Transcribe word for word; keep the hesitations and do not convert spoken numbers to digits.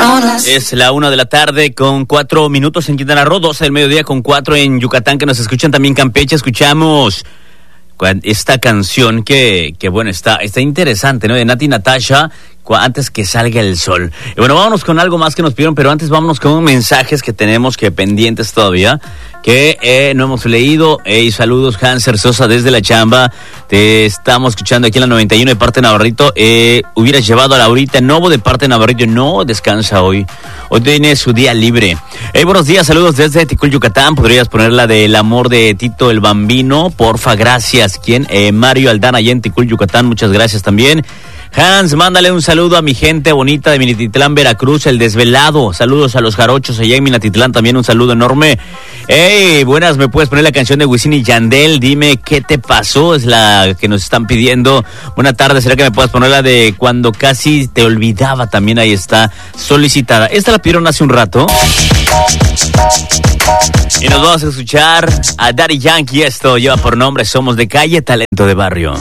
neuronas. Es la una de la tarde con cuatro minutos en Quintana Roo, doce del mediodía con cuatro en Yucatán, que nos escuchan también Campeche. Escuchamos esta canción que, que bueno, está, está interesante, ¿no? De Nati Natasha, antes que salga el sol. Y bueno, vámonos con algo más que nos pidieron, pero antes vámonos con mensajes que tenemos que pendientes todavía, que eh, no hemos leído. Hey, saludos, Hanser Sosa desde la chamba. Te estamos escuchando aquí en la noventa y uno de parte de Navarrito. Eh, hubieras llevado a Laurita Novo de parte de Navarrito. No, descansa hoy. Hoy tiene su día libre. Hey, buenos días, saludos desde Ticul, Yucatán. ¿Podrías poner la del amor de Tito el Bambino? Porfa, gracias. ¿Quién? Eh, Mario Aldana, allá en Ticul, Yucatán. Muchas gracias también. Hans, mándale un saludo a mi gente bonita de Minatitlán, Veracruz, el desvelado. Saludos a los jarochos allá en Minatitlán, también un saludo enorme. Hey, buenas, ¿me puedes poner la canción de Wisin y Yandel? Dime qué te pasó, es la que nos están pidiendo. Buenas tardes, ¿será que me puedes poner la de Cuando casi te olvidaba? También ahí está solicitada. Esta la pidieron hace un rato. Y nos vamos a escuchar a Daddy Yankee. Esto lleva por nombre Somos de Calle, Talento de Barrio.